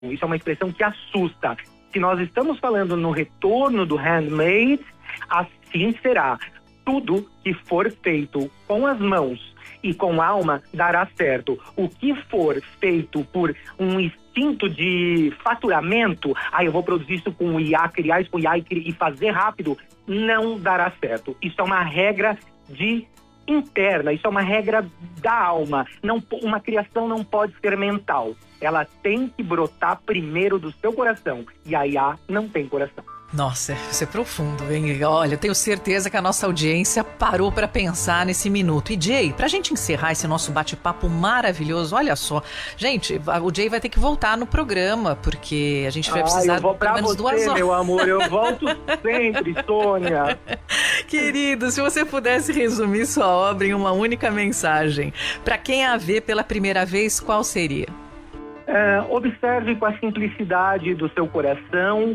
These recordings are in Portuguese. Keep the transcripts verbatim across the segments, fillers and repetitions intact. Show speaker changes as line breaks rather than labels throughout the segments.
Isso é uma expressão que assusta. Se nós estamos falando no retorno do handmade, assim será. Tudo que for feito com as mãos e com alma dará certo. O que for feito por um instinto de faturamento, ah, eu vou produzir isso com I A, criar isso com I A e fazer rápido, não dará certo. Isso é uma regra de interna, isso é uma regra da alma. Não, uma criação não pode ser mental. Ela tem que brotar primeiro do seu coração. E a I A não tem coração.
Nossa, isso é profundo, hein? Olha, eu tenho certeza que a nossa audiência parou para pensar nesse minuto. E Jay, pra gente encerrar esse nosso bate-papo maravilhoso, olha só. Gente, o Jay vai ter que voltar no programa, porque a gente vai precisar
ah, eu vou
de pelo menos
você,
duas horas.
Meu amor, eu volto sempre, Sônia.
Querido, se você pudesse resumir sua obra em uma única mensagem, para quem a vê pela primeira vez, qual seria?
É, observe com a simplicidade do seu coração.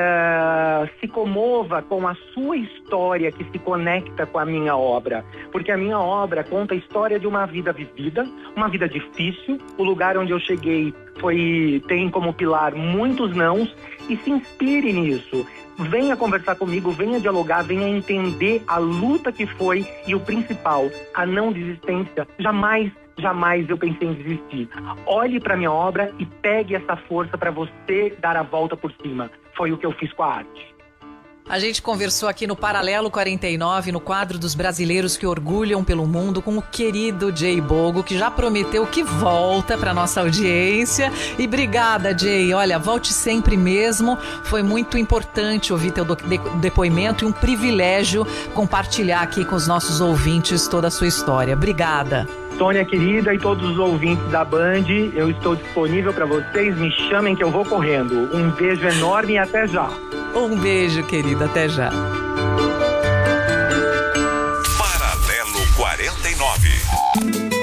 Uh, se comova com a sua história que se conecta com a minha obra, porque a minha obra conta a história de uma vida vivida, uma vida difícil. O lugar onde eu cheguei foi, tem como pilar muitos nãos, e se inspire nisso. Venha conversar comigo, venha dialogar, venha entender a luta que foi, e o principal, a não desistência. Jamais Jamais eu pensei em desistir. Olhe para minha obra e pegue essa força para você dar a volta por cima. Foi o que eu fiz com a arte.
A gente conversou aqui no Paralelo quarenta e nove, no quadro dos brasileiros que orgulham pelo mundo, com o querido Jay Bogo, que já prometeu que volta para nossa audiência. E obrigada, Jay. Olha, volte sempre mesmo. Foi muito importante ouvir teu depoimento e um privilégio compartilhar aqui com os nossos ouvintes toda a sua história. Obrigada.
Sônia querida e todos os ouvintes da Band, eu estou disponível para vocês, me chamem que eu vou correndo. Um beijo enorme e até já.
Um beijo, querida, até já.
Paralelo quarenta e nove.